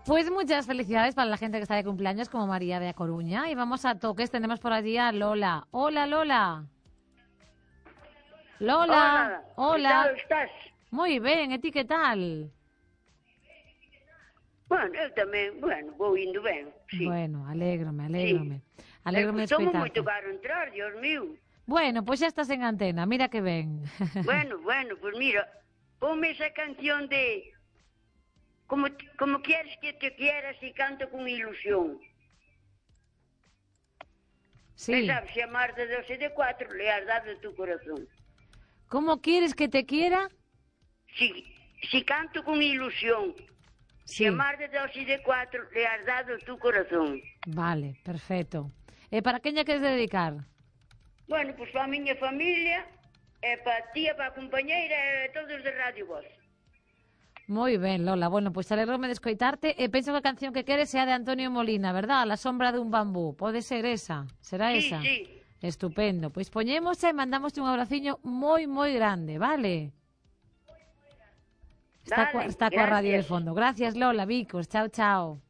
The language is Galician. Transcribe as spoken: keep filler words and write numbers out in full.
Pues muchas felicidades para la gente que está de cumpleaños, como María de A Coruña. Y vamos a toques, tenemos por allí a Lola. Hola, Lola. Lola. Hola. Hola. Que tal estás? Moi ben, e ti que tal? Bueno, eu tamén, bueno, vou indo ben, sí. Bueno, alégrome, alégrome. Sí. Alégrome de Custou escoitarte. moito caro entrar, Dios mío. Bueno, pois xa estás en antena, mira que ben. Bueno, bueno, pues mira, ponme esa canción de Como, como quieres que te quieras y canto con ilusión. Sí. Sabes, si amarte de dos y de cuatro le has dado tu corazón. ¿Cómo quieres que te quiera? Si, si canto con ilusión, Sí. si amarte de dos y de cuatro le has dado tu corazón. Vale, perfecto. E para quen lle queres dedicar? Bueno, pues para a miña familia, e para a tía, para a compañeira e todos de Radio Voz. Moi ben, Lola. Bueno, pois alégrome de escoitarte e penso que a canción que queres sea de Antonio Molina, verdad? La sombra dun bambú. Pode ser esa? Será Sí, esa? sí. Estupendo. Pois poñémosa e mandamos un abraciño moi, moi grande, vale? Está, Vale, coa, está coa radio de gracias. fondo. Gracias, Lola, Vicos. Chao, chao.